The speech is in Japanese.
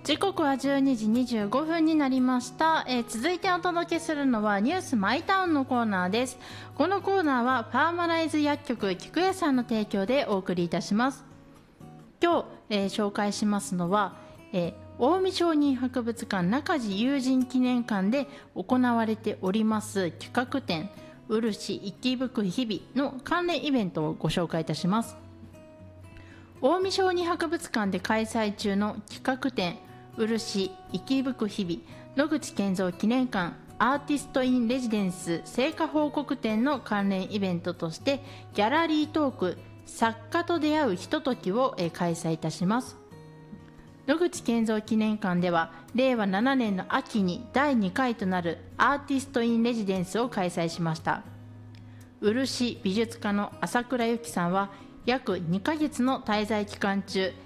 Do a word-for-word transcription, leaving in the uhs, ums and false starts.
時刻はじゅうにじにじゅうごふんになりました、えー、続いてお届けするのはニュースマイタウンのコーナーです。このコーナーはパーマライズ薬局菊屋さんの提供でお送りいたします。今日、えー、紹介しますのは、えー、近江商人博物館中地友人記念館で行われております企画展漆息吹く日々の関連イベントをご紹介いたします。近江商人博物館で開催中の企画展漆息吹く日々野口健三記念館アーティスト・イン・レジデンス成果報告展の関連イベントとしてギャラリートーク作家と出会うひとときを開催いたします。野口健三記念館ではれいわななねんの秋にだいにかいとなるアーティスト・イン・レジデンスを開催しました。漆美術家の朝倉由紀さんは約にかげつの滞在期間中